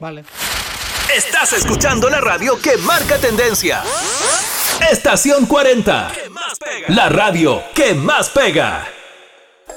Vale. Estás escuchando la radio que marca tendencia. Estación 40. La radio que más pega.